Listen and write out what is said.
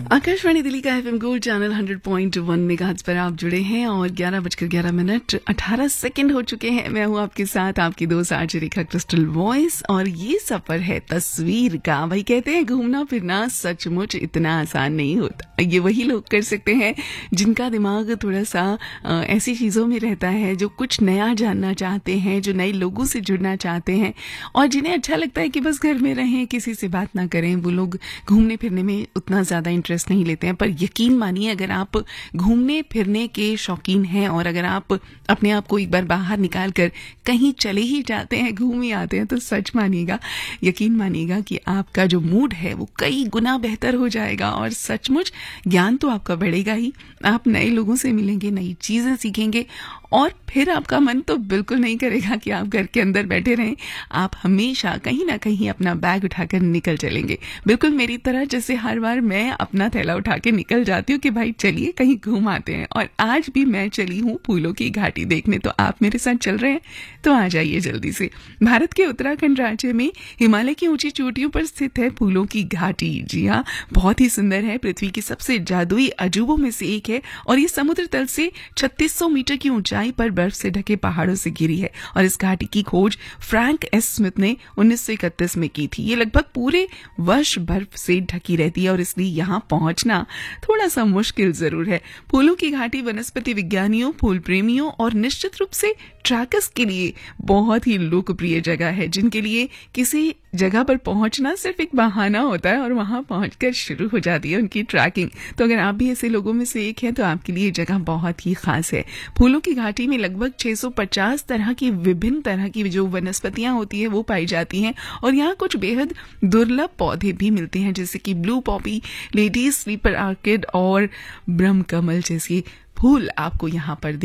आकाशवाणी दिल्ली का FM gold channel 100.1 megahertz पर आप जुड़े हैं और 11:11 हो चुके हैं। मैं हूं आपके साथ आपकी दोस्त आरजे रेखा क्रिस्टल वॉइस और ये सफर है तस्वीर का। भाई कहते हैं घूमना फिरना सचमुच इतना आसान नहीं होता। ये वही लोग कर सकते हैं जिनका दिमाग थोड़ा सा ऐसी चीज़ों में रहता है, जो कुछ नया जानना चाहते हैं, जो नए लोगों से जुड़ना चाहते हैं और जिन्हें अच्छा लगता है कि बस घर में रहें, किसी से बात ना करें। वो लोग घूमने फिरने में उतना ज़्यादा इंटरेस्ट नहीं लेते हैं। पर यकीन मानिए, अगर आप घूमने फिरने के शौकीन हैं और अगर आप अपने आप को एक बार बाहर निकाल कर कहीं चले ही जाते हैं, घूम ही आते हैं, तो सच मानिएगा, यकीन मानिएगा कि आपका जो मूड है वो कई गुना बेहतर हो जाएगा और सचमुच ज्ञान तो आपका बढ़ेगा ही। आप नए लोगों से मिलेंगे, नई चीज़ें सीखेंगे और फिर आपका मन तो बिल्कुल नहीं करेगा कि आप घर के अंदर बैठे रहें। आप हमेशा कहीं ना कहीं अपना बैग उठाकर निकल चलेंगे, बिल्कुल मेरी तरह, जैसे हर बार मैं अपना थैला उठा के निकल जाती हूँ कि भाई चलिए कहीं घूम आते हैं। और आज भी मैं चली हूँ फूलों की घाटी देखने। तो आप मेरे साथ चल रहे हैं तो आ जाइए जल्दी से। भारत के उत्तराखंड राज्य में हिमालय की ऊंची चोटियों पर स्थित है फूलों की घाटी। जी हाँ, बहुत ही सुंदर है, पृथ्वी की सबसे जादुई अजूबों में से एक है और ये समुद्र तल से 3600 मीटर की ऊंचाई पर बर्फ से ढके पहाड़ों से घिरी है। और इस घाटी की खोज फ्रैंक एस स्मिथ ने 1931 में की थी। ये लगभग पूरे वर्ष बर्फ से ढकी रहती है और इसलिए यहाँ पहुंचना थोड़ा सा मुश्किल जरूर है। फूलों की घाटी वनस्पति विज्ञानियों, फूल प्रेमियों और निश्चित रूप से ट्रैकर्स के लिए बहुत ही लोकप्रिय जगह है, जिनके लिए किसी जगह पर पहुंचना सिर्फ एक बहाना होता है और वहां पहुंचकर शुरू हो जाती है उनकी ट्रैकिंग। तो अगर आप भी ऐसे लोगों में से एक हैं तो आपके लिए जगह बहुत ही खास है। फूलों की घाटी में लगभग 650 तरह की विभिन्न तरह की जो वनस्पतियां होती है वो पाई जाती हैं और यहाँ कुछ बेहद दुर्लभ पौधे भी मिलते हैं, जैसे कि blue Poppy, ladies sleeper orchid और ब्रह्मकमल जैसे फूल आपको यहाँ पर